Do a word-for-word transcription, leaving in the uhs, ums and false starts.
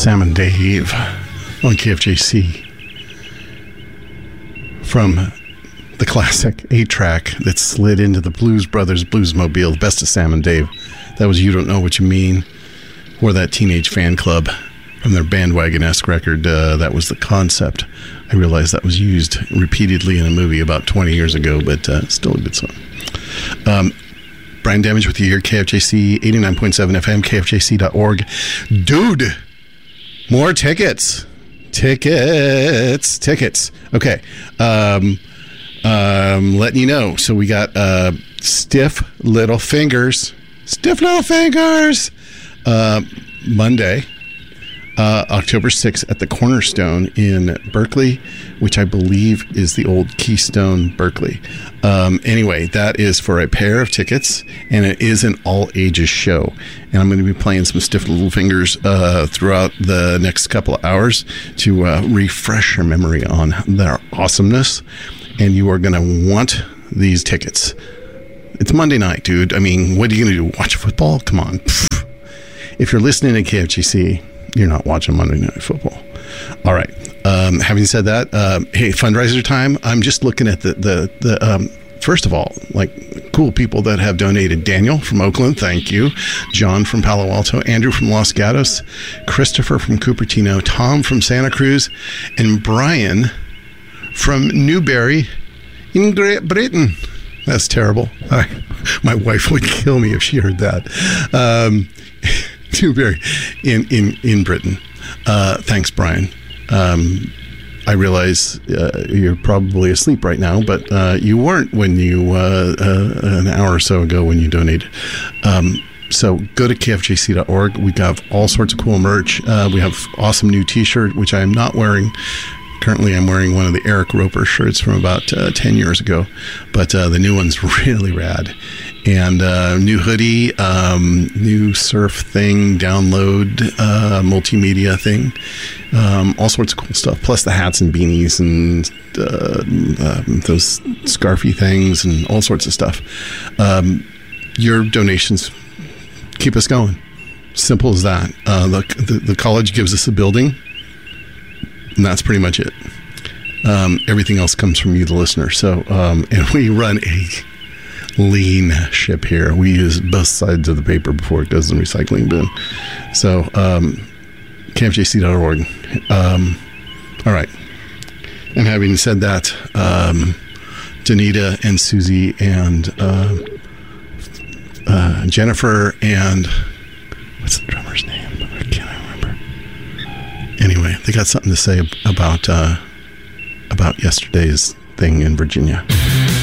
Sam and Dave on K F J C from the classic eight track that slid into the Blues Brothers Bluesmobile, the best of Sam and Dave. That was You Don't Know What You Mean, or that Teenage Fan Club from their Bandwagon-esque record. Uh, that was the concept. I realized that was used repeatedly in a movie about twenty years ago, but uh, still a good song. Um, Brian Damage with you here, K F J C eighty-nine point seven F M, K F J C dot org. Dude, more tickets. Tickets. Tickets. Okay. Um, um, letting you know. So we got uh, Stiff Little Fingers. Stiff Little Fingers. Uh, Monday. Uh, October sixth at the Cornerstone in Berkeley, which I believe is the old Keystone Berkeley. Um, anyway, that is for a pair of tickets, and it is an all-ages show. And I'm going to be playing some Stiff Little Fingers uh, throughout the next couple of hours to uh, refresh your memory on their awesomeness. And you are going to want these tickets. It's Monday night, dude. I mean, what are you going to do? Watch football? Come on. Pfft. If you're listening to K F G C, you're not watching Monday Night Football. All right. Um, having said that, um, hey, fundraiser time. I'm just looking at the, the, the um, first of all, like cool people that have donated. Daniel from Oakland, thank you. John from Palo Alto. Andrew from Los Gatos. Christopher from Cupertino. Tom from Santa Cruz. And Brian from Newbury in Great Britain. That's terrible. I, my wife would kill me if she heard that. Um Newbury in, in, in Britain. Uh, thanks, Brian. Um, I realize uh, you're probably asleep right now, but uh, you weren't when you, uh, uh, an hour or so ago when you donated. Um, so go to K F J C dot org. We have all sorts of cool merch. Uh, we have awesome new t-shirt, which I am not wearing. Currently, I'm wearing one of the Eric Roper shirts from about uh, ten years ago, but uh, the new one's really rad. And uh, new hoodie, um, new surf thing, download, uh, multimedia thing, um, all sorts of cool stuff. Plus the hats and beanies and uh, uh, those scarfy things and all sorts of stuff. Um, your donations keep us going. Simple as that. Uh, the, the, the college gives us a building, and that's pretty much it. Um, everything else comes from you, the listener. So, um, and we run a lean ship here. We use both sides of the paper before it goes in the recycling bin. So, um, K F J C dot org. Um, all right. And having said that, um, Danita and Susie and uh, uh, Jennifer and what's the drummer's name? I can't remember. Anyway, they got something to say about uh, about yesterday's thing in Virginia.